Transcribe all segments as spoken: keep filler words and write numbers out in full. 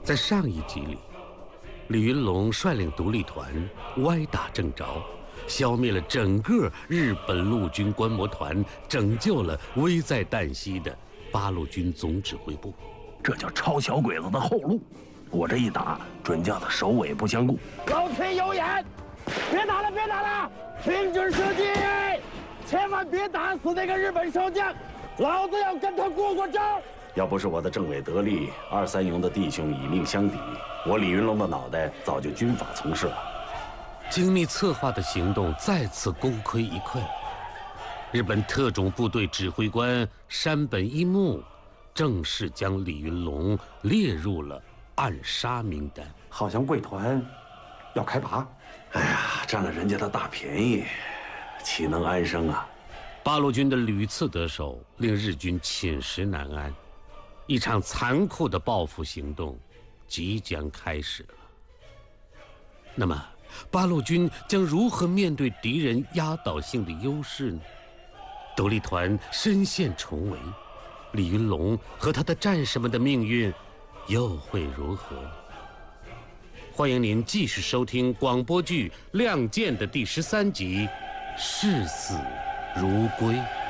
在上一集里，李云龙率领独立团歪打正着，消灭了整个日本陆军观摩团，拯救了危在旦夕的八路军总指挥部。 这叫抄小鬼子的后路。我这一打，准叫他首尾不相顾。 老天有眼，别打了，别打了，停止射击，千万别打死那个日本少将，老子要跟他过过招。 要不是我的政委得力，二三营的弟兄以命相抵，我李云龙的脑袋早就军法从事了。 精密策划的行动再次功亏一篑，日本特种部队指挥官山本一木正式将李云龙列入了暗杀名单。 好像贵团要开拔。 哎呀，占了人家的大便宜，岂能安生啊？ 八路军的屡次得手，令日军寝食难安。一场残酷的报复行动即将开始了。那么，八路军将如何面对敌人压倒性的优势呢？独立团身陷重围，李云龙和他的战士们的命运又会如何呢？欢迎您继续收听广播剧《亮剑》的第十三集《视死如归》。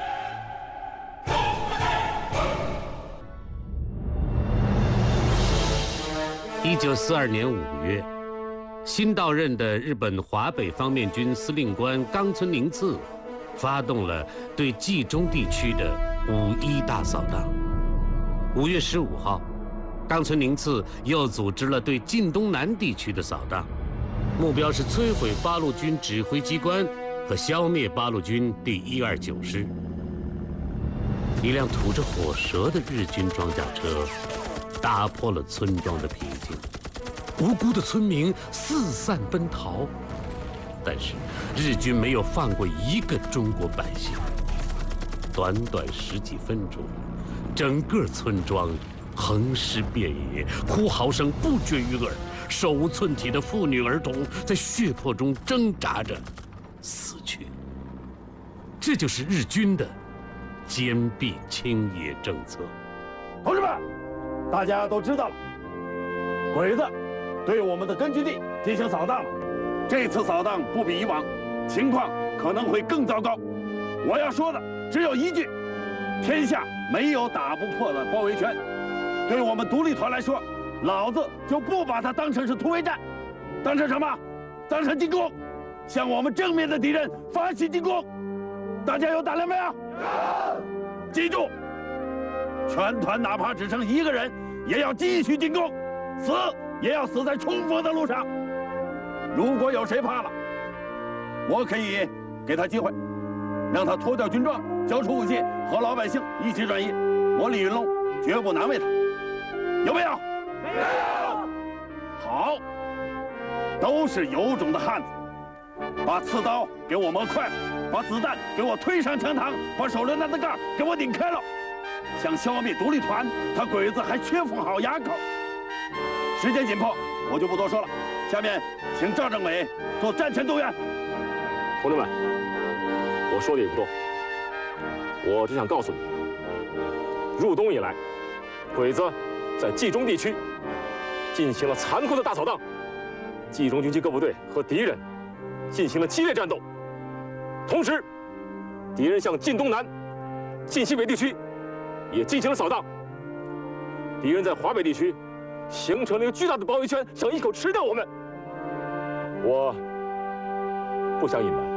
一九四二年五月，新到任的日本华北方面军司令官冈村宁次发动了对冀中地区的五一大扫荡。五月十五号，冈村宁次又组织了对晋东南地区的扫荡，目标是摧毁八路军指挥机关和消灭八路军第一二九师。一辆吐着火舌的日军装甲车打破了村庄的平静，无辜的村民四散奔逃，但是日军没有放过一个中国百姓。短短十几分钟，整个村庄横尸遍野，哭嚎声不绝于耳，手无寸铁的妇女儿童在血泊中挣扎着死去。这就是日军的坚壁清野政策。 同志们，大家都知道了，鬼子对我们的根据地进行扫荡了。这次扫荡不比以往，情况可能会更糟糕。我要说的只有一句：天下没有打不破的包围圈。对我们独立团来说，老子就不把它当成是突围战，当成什么？当成进攻，向我们正面的敌人发起进攻。大家有胆量没有？有。记住，全团哪怕只剩一个人，也要继续进攻，死也要死在冲锋的路上。如果有谁怕了，我可以给他机会，让他脱掉军装，交出武器，和老百姓一起转移。我李云龙绝不难为他。有没有？没有。好，都是有种的汉子，把刺刀给我磨快了，把子弹给我推上枪膛，把手榴弹的盖给我拧开了。想消灭独立团，他鬼子还缺封好垭口。时间紧迫，我就不多说了。下面请赵政委做战前动员。 同志们，我说的也不多，我只想告诉你，入冬以来，鬼子在冀中地区进行了残酷的大扫荡，冀中军机各部队和敌人进行了激烈战斗。同时，敌人向晋东南、晋西北地区也进行了扫荡。敌人在华北地区形成了一个巨大的包围圈，想一口吃掉我们。我不想隐瞒，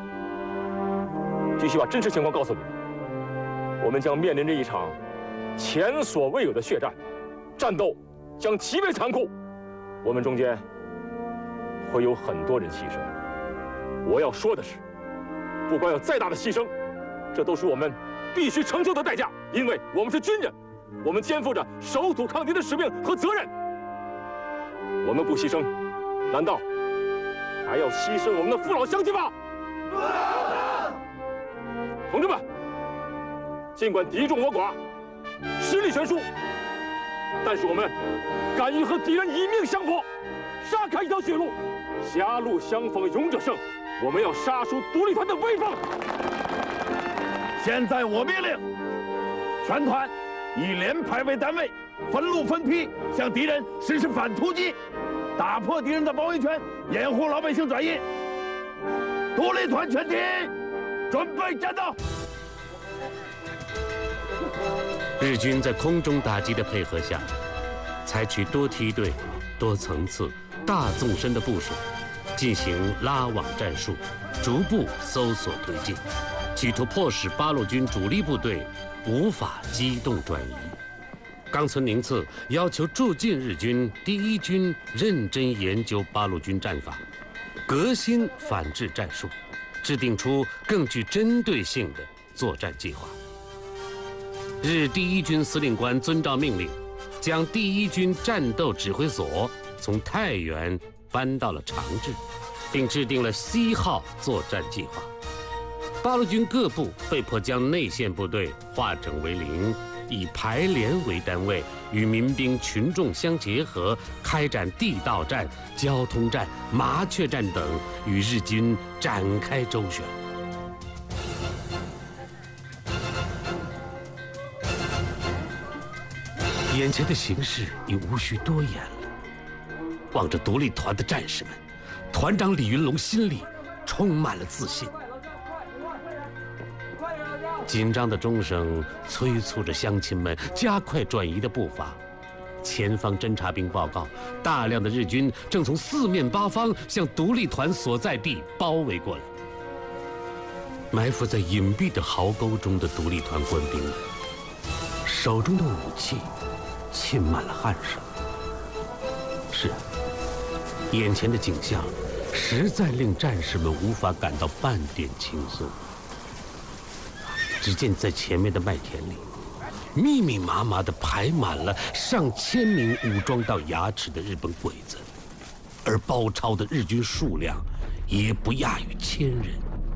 必须把真实情况告诉你们。我们将面临着一场前所未有的血战，战斗将极为残酷，我们中间会有很多人牺牲。我要说的是，不管有再大的牺牲，这都是我们必须承受的代价，因为我们是军人，我们肩负着守土抗敌的使命和责任。我们不牺牲，难道还要牺牲我们的父老乡亲吗？不能！同志们，尽管敌众我寡，实力悬殊，但是我们敢于和敌人以命相搏，杀开一条血路，狭路相逢勇者胜。我们要杀出独立团的威风。 现在我命令，全团以连排为单位， 分路分批向敌人实施反突击，打破敌人的包围圈，掩护老百姓转移。独立团全体准备战斗。 日军在空中打击的配合下，采取多梯队、多层次、大纵深的部署，进行拉网战术，逐步搜索推进，企图迫使八路军主力部队无法机动转移。冈村宁次要求驻进日军第一军认真研究八路军战法，革新反制战术，制定出更具针对性的作战计划。日第一军司令官遵照命令，将第一军战斗指挥所从太原搬到了长治，并制定了 C 号作战计划。八路军各部被迫将内线部队化整为零，以排连为单位，与民兵群众相结合，开展地道战、交通战、麻雀战等，与日军展开周旋。眼前的形势已无需多言了。望着独立团的战士们，团长李云龙心里充满了自信。紧张的钟声催促着乡亲们加快转移的步伐。前方侦察兵报告，大量的日军正从四面八方向独立团所在地包围过来。埋伏在隐蔽的壕沟中的独立团官兵们，手中的武器浸满了汗水。是啊，眼前的景象实在令战士们无法感到半点轻松。只见在前面的麦田里，密密麻麻地排满了上千名武装到牙齿的日本鬼子，而包抄的日军数量也不亚于千人。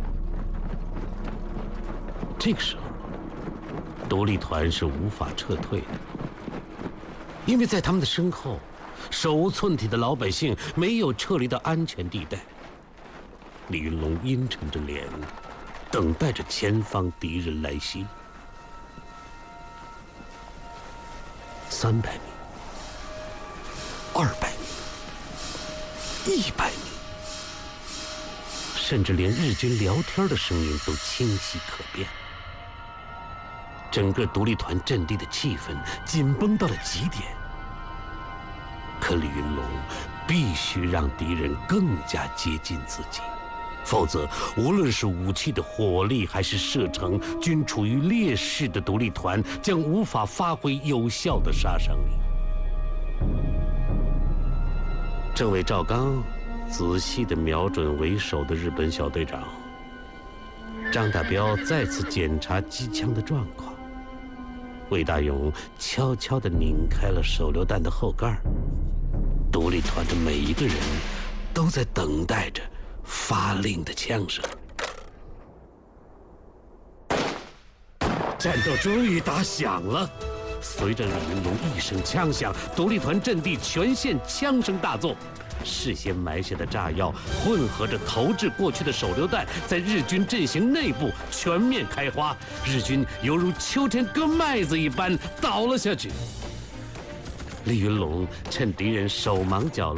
这个时候，独立团是无法撤退的，因为在他们的身后，手无寸铁的老百姓没有撤离到安全地带。李云龙阴沉着脸，等待着前方敌人来袭。三百米，二百米，一百米，甚至连日军聊天的声音都清晰可辨。整个独立团阵地的气氛紧绷到了极点。可李云龙必须让敌人更加接近自己，否则无论是武器的火力还是射程，均处于劣势的独立团将无法发挥有效的杀伤力。政委赵刚仔细地瞄准为首的日本小队长张大彪，再次检查机枪的状况。魏大勇悄悄地拧开了手榴弹的后盖。独立团的每一个人都在等待着发令的枪声。战斗终于打响了，随着李云龙一声枪响，独立团阵地全线枪声大作。事先埋下的炸药混合着投掷过去的手榴弹，在日军阵型内部全面开花，日军犹如秋天割麦子一般倒了下去。李云龙趁敌人手忙脚乱